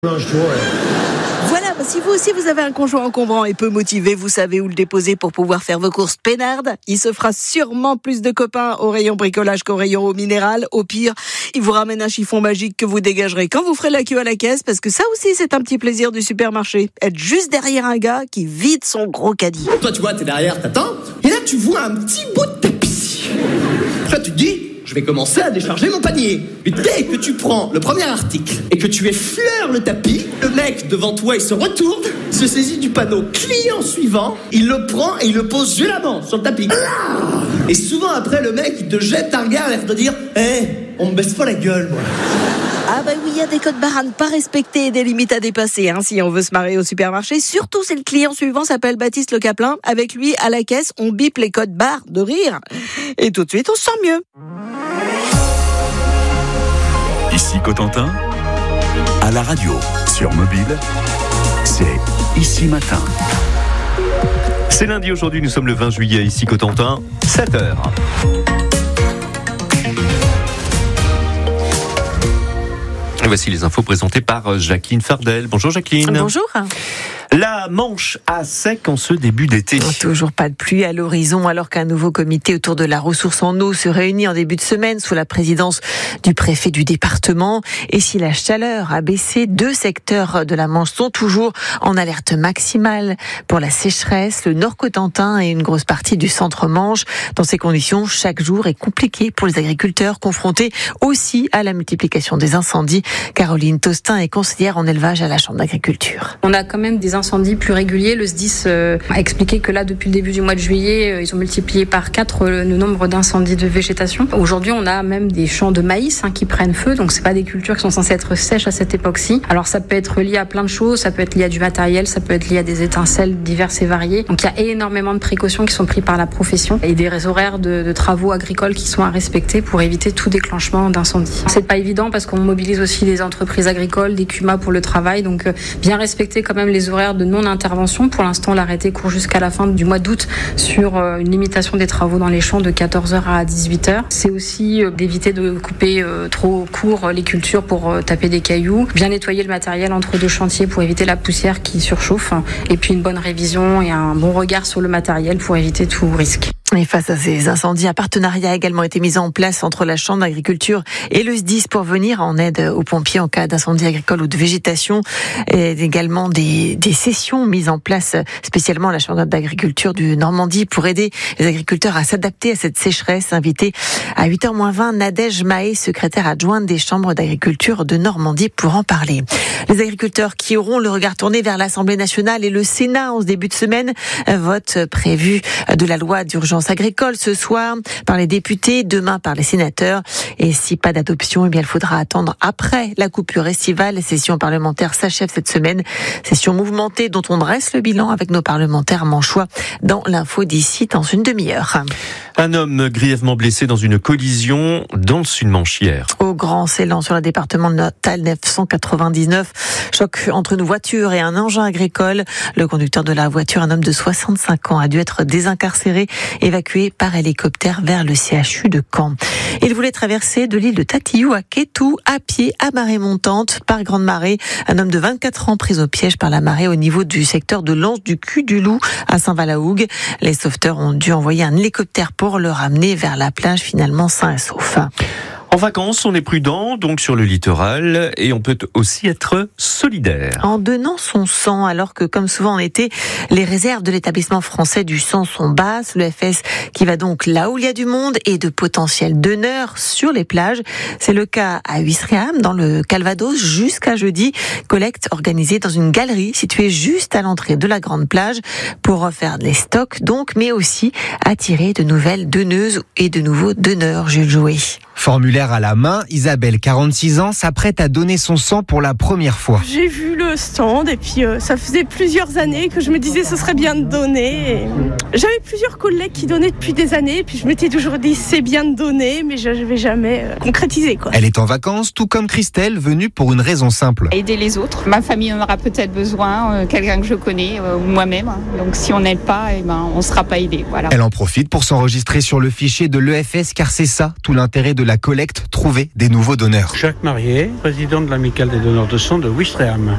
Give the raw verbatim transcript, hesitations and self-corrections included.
Voilà, bah si vous aussi vous avez un conjoint encombrant et peu motivé, vous savez où le déposer pour pouvoir faire vos courses peinardes. Il se fera sûrement plus de copains au rayon bricolage qu'au rayon eau minérale. Au pire, il vous ramène un chiffon magique que vous dégagerez quand vous ferez la queue à la caisse, parce que ça aussi c'est un petit plaisir du supermarché. Être juste derrière un gars qui vide son gros caddie. Toi tu vois, t'es derrière, t'attends, et là tu vois un petit bout de tapis. Là tu te dis, je vais commencer à décharger mon panier. Mais dès que tu prends le premier article et que tu effleures le tapis, le mec devant toi il se retourne, se saisit du panneau client suivant, il le prend et il le pose violemment sur le tapis. Et souvent après le mec il te jette un regard l'air de dire « Eh, hey, on me baisse pas la gueule moi ». Ah bah oui, il y a des codes barres à ne pas respecter et des limites à dépasser hein, si on veut se marrer au supermarché. Surtout si le client suivant s'appelle Baptiste Le Caplin. Avec lui, à la caisse, on bip les codes barres de rire. Et tout de suite, on se sent mieux. Ici Cotentin, à la radio, sur mobile, c'est Ici Matin. C'est lundi aujourd'hui, nous sommes le vingt juillet, ici Cotentin, sept heures. Et voici les infos présentées par Jacqueline Fardel. Bonjour Jacqueline. Bonjour. La Manche à sec en ce début d'été. Toujours pas de pluie à l'horizon, alors qu'un nouveau comité autour de la ressource en eau se réunit en début de semaine sous la présidence du préfet du département. Et si la chaleur a baissé, deux secteurs de la Manche sont toujours en alerte maximale pour la sécheresse, le Nord Cotentin et une grosse partie du centre Manche. Dans ces conditions, chaque jour est compliqué pour les agriculteurs, confrontés aussi à la multiplication des incendies. Caroline Tostin est conseillère en élevage à la Chambre d'agriculture. On a quand même des incendies plus réguliers. Le S D I S euh, a expliqué que là, depuis le début du mois de juillet, euh, ils ont multiplié par quatre euh, le nombre d'incendies de végétation. Aujourd'hui, on a même des champs de maïs hein, qui prennent feu, donc c'est pas des cultures qui sont censées être sèches à cette époque-ci. Alors ça peut être lié à plein de choses, ça peut être lié à du matériel, ça peut être lié à des étincelles diverses et variées. Donc il y a énormément de précautions qui sont prises par la profession et des horaires de, de travaux agricoles qui sont à respecter pour éviter tout déclenchement d'incendie. C'est pas évident parce qu'on mobilise aussi des entreprises agricoles, des C U M A pour le travail, donc euh, bien respecter quand même les horaires de non-intervention. Pour l'instant, l'arrêté court jusqu'à la fin du mois d'août sur euh, une limitation des travaux dans les champs de quatorze heures à dix-huit heures. C'est aussi euh, d'éviter de couper euh, trop court les cultures pour euh, taper des cailloux, bien nettoyer le matériel entre deux chantiers pour éviter la poussière qui surchauffe, et puis une bonne révision et un bon regard sur le matériel pour éviter tout risque. Et face à ces incendies, un partenariat a également été mis en place entre la Chambre d'agriculture et le S D I S pour venir en aide aux pompiers en cas d'incendie agricole ou de végétation. Et également des, des sessions mises en place spécialement à la Chambre d'agriculture du Normandie pour aider les agriculteurs à s'adapter à cette sécheresse. Invité à huit heures moins vingt, Nadège Mahé, secrétaire adjointe des chambres d'agriculture de Normandie, pour en parler. Les agriculteurs qui auront le regard tourné vers l'Assemblée nationale et le Sénat en ce début de semaine, vote prévu de la loi d'urgence agricole ce soir par les députés, demain par les sénateurs. Et si pas d'adoption, eh bien il faudra attendre après la coupure estivale. La session parlementaire s'achève cette semaine. Session mouvementée dont on dresse le bilan avec nos parlementaires manchois dans l'info d'ici dans une demi-heure. Un homme grièvement blessé dans une collision dans le Sud-Manche hier. Au Grand Ceylan, sur le département de Natal neuf cent quatre-vingt-dix-neuf. Choc entre une voiture et un engin agricole. Le conducteur de la voiture, un homme de soixante-cinq ans, a dû être désincarcéré, évacué par hélicoptère vers le C H U de Caen. Il voulait traverser de l'île de Tatillou à Kétou à pied à marée montante par grande marée. Un homme de vingt-quatre ans pris au piège par la marée au niveau du secteur de l'Anse du Cul du Loup à Saint-Valahougue. Les sauveteurs ont dû envoyer un hélicoptère pour le ramener vers la plage, finalement sain et sauf. En vacances, on est prudent, donc sur le littoral, et on peut aussi être solidaire. En donnant son sang, alors que, comme souvent en été, les réserves de l'établissement français du sang sont basses. Le F S qui va donc là où il y a du monde et de potentiels donneurs sur les plages. C'est le cas à Ouistreham, dans le Calvados, jusqu'à jeudi. Collecte organisée dans une galerie située juste à l'entrée de la grande plage pour refaire les stocks, donc, mais aussi attirer de nouvelles donneuses et de nouveaux donneurs. Jules Jouet. Formulaire à la main, Isabelle, quarante-six ans, s'apprête à donner son sang pour la première fois. J'ai vu le stand et puis euh, ça faisait plusieurs années que je me disais ce serait bien de donner. Et j'avais plusieurs collègues qui donnaient depuis des années et puis je m'étais toujours dit c'est bien de donner, mais je ne vais jamais euh, concrétiser, quoi. Elle est en vacances, tout comme Christelle, venue pour une raison simple. Aider les autres. Ma famille en aura peut-être besoin, euh, quelqu'un que je connais euh, ou moi-même. Donc si on n'aide pas, eh ben, on ne sera pas aidé. Voilà. Elle en profite pour s'enregistrer sur le fichier de l'E F S car c'est ça tout l'intérêt de la collecte, trouver des nouveaux donneurs. Jacques Marié, président de l'amicale des donneurs de sang de Ouistreham.